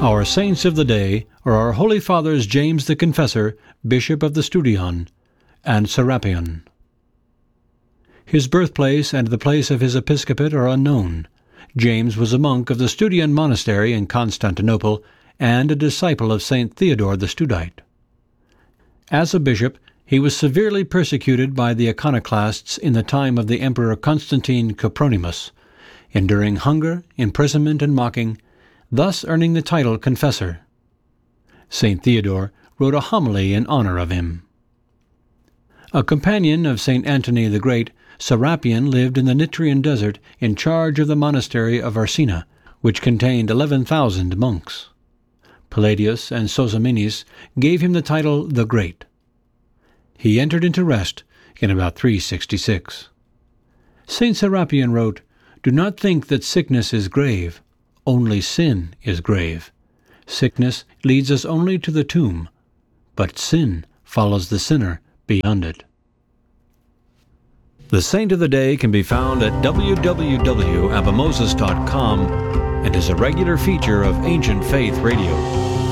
Our saints of the day are our Holy Fathers James the Confessor, Bishop of the Studion, and Serapion. His birthplace and the place of his episcopate are unknown. James was a monk of the Studian monastery in Constantinople and a disciple of St. Theodore the Studite. As a bishop, he was severely persecuted by the iconoclasts in the time of the Emperor Constantine Copronymus, enduring hunger, imprisonment, and mocking, thus earning the title Confessor. St. Theodore wrote a homily in honor of him. A companion of St. Antony the Great, Serapion lived in the Nitrian desert in charge of the monastery of Arsina, which contained 11,000 monks. Palladius and Sozomenes gave him the title the Great. He entered into rest in about 366. St. Serapion wrote, "Do not think that sickness is grave. Only sin is grave. Sickness leads us only to the tomb, but sin follows the sinner beyond it." The Saint of the Day can be found at www.abimoses.com and is a regular feature of Ancient Faith Radio.